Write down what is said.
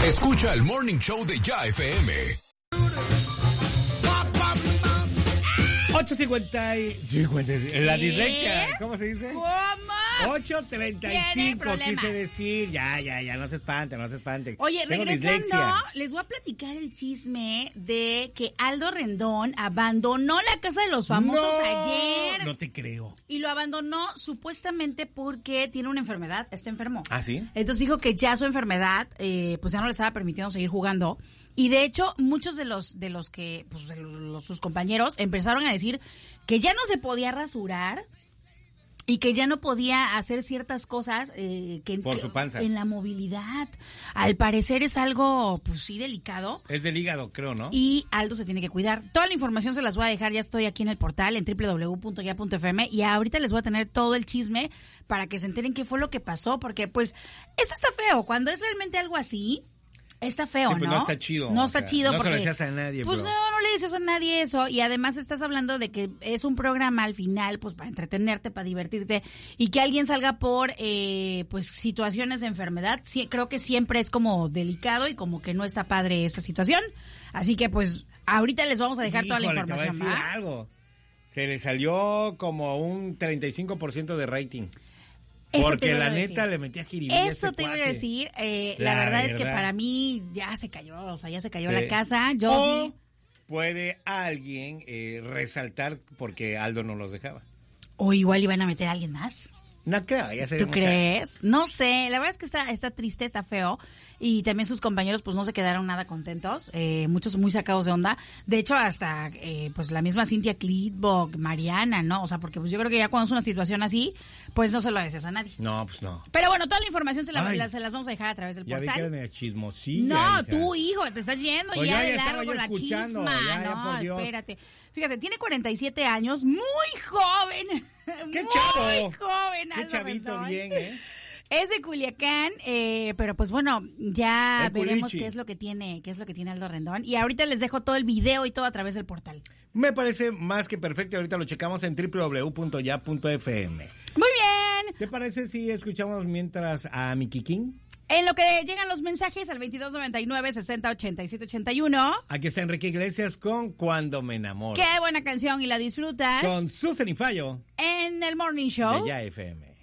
Escucha el Morning Show de Ya FM. 8:50. La dislexia, ¿cómo se dice? ¿Cómo? 8:35 quise decir. Ya, no se espanten. Oye, Tengo regresando, dislexia. les voy a platicar el chisme de que Aldo Rendón abandonó la Casa de los Famosos ayer. No te creo. Y lo abandonó supuestamente porque tiene una enfermedad, está enfermo. ¿Ah, sí? Entonces dijo que ya su enfermedad, pues ya no le estaba permitiendo seguir jugando. Y de hecho, muchos de los que, pues sus compañeros empezaron a decir que ya no se podía rasurar y que ya no podía hacer ciertas cosas por su panza. En la movilidad. Al parecer es algo, pues sí, delicado. Es del hígado, creo, ¿no? Y Aldo se tiene que cuidar. Toda la información se las voy a dejar, ya estoy aquí en el portal, en www.ya.fm, y ahorita les voy a tener todo el chisme para que se enteren qué fue lo que pasó, porque pues esto está feo. Cuando es realmente algo así, está feo, sí, pues ¿no? No está chido. No está chido no porque... se lo decías a nadie, pues bro. no le dices a nadie eso. Y además estás hablando de que es un programa al final, pues para entretenerte, para divertirte. Y que alguien salga por, pues, situaciones de enfermedad. Sí, creo que siempre es como delicado y como que no está padre esa situación. Así que, pues, ahorita les vamos a dejar toda la información, te voy a decir algo. Se le salió como un 35% de rating. Porque la neta le metía jiribilla. Eso te iba a decir. La verdad es que para mí ya se cayó, la casa. O puede alguien resaltar porque Aldo no los dejaba. O igual iban a meter a alguien más. No creo, ya se ve. ¿Tú crees? No sé, la verdad es que está triste, está feo. Y también sus compañeros pues no se quedaron nada contentos, muchos muy sacados de onda. De hecho, hasta pues la misma Cynthia Clitbock, Mariana, ¿no? O sea, porque pues yo creo que ya cuando es una situación así, pues no se lo deseas a nadie. No, pues no. Pero bueno, toda la información se las vamos a dejar a través del portal. Ya vi que eres chismosilla. No, hija. tú, hijo, te estás yendo pues ya de estaba largo con la escuchando. chisma. No, espérate. Fíjate, tiene 47 años, muy joven. ¡Qué chavo! Muy joven, ¡Qué chavito Rendón. bien, eh! Es de Culiacán, pero pues bueno, ya el veremos culichi. qué es lo que tiene Aldo Rendón. Y ahorita les dejo todo el video y todo a través del portal. Me parece más que perfecto. Ahorita lo checamos en www.ya.fm. Muy bien. ¿Te parece si escuchamos mientras a Miki King? En lo que llegan los mensajes al 2299-608781. Aquí está Enrique Iglesias con Cuando me enamoro. Qué buena canción y la disfrutas. Con Susan y Fallo. En el Morning Show. De Ya FM.